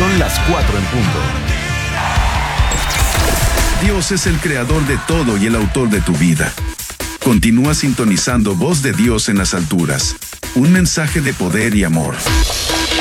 Son las 4 en punto. Dios es el creador de todo y el autor de tu vida. Continúa sintonizando Voz de Dios en las alturas. Un mensaje de poder y amor.